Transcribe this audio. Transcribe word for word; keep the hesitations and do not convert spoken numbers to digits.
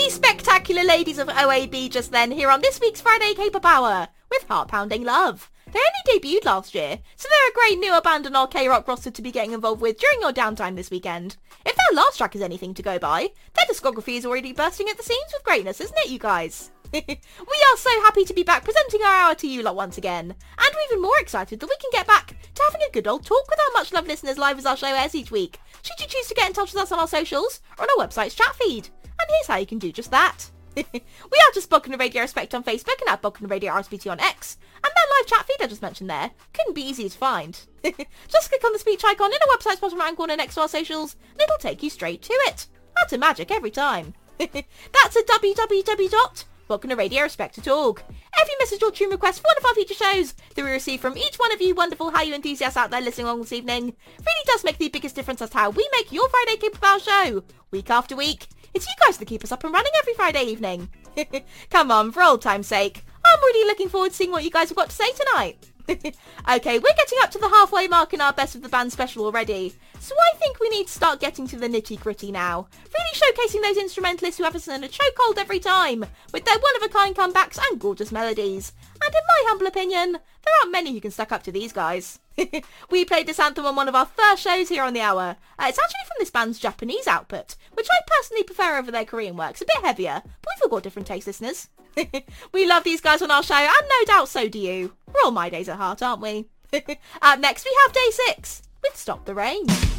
the spectacular ladies of O A B just then here on this week's Friday K-pop Hour with Heart Pounding Love. They only debuted last year, so they're a great newer band on our K-Rock roster to be getting involved with during your downtime this weekend. If their last track is anything to go by, their discography is already bursting at the seams with greatness, isn't it, you guys? We are so happy to be back presenting our hour to you lot once again, and we're even more excited that we can get back to having a good old talk with our much-loved listeners live as our show airs each week, should you choose to get in touch with us on our socials or on our website's chat feed. And here's how you can do just that. We are just Bogner Radio Respect on Facebook and at Bogner Radio R S B T on X, and that live chat feed I just mentioned there couldn't be easy to find. Just click on the speech icon in the website's bottom right corner next to our socials, and it'll take you straight to it. That's a magic every time. That's a w w w dot bogner radio respect dot org. Every message or tune request for one of our future shows that we receive from each one of you wonderful Hallyu enthusiasts out there listening along this evening really does make the biggest difference as to how we make your Friday K-pop Hour show, week after week. It's you guys that keep us up and running every Friday evening. Come on, for old time's sake. I'm really looking forward to seeing what you guys have got to say tonight. Okay, we're getting up to the halfway mark in our Best of the Band special already, so I think we need to start getting to the nitty-gritty now. Really showcasing those instrumentalists who have us in a chokehold every time, with their one-of-a-kind comebacks and gorgeous melodies. And in my humble opinion, there aren't many who can stack up to these guys. We played this anthem on one of our first shows here on the hour. Uh, it's actually from this band's Japanese output, which I personally prefer over their Korean work. It's a bit heavier, but we've all got different tastes, listeners. We love these guys on our show, and no doubt so do you. We're all My Days at heart, aren't we? Up next we have Day six with Stop the Rain.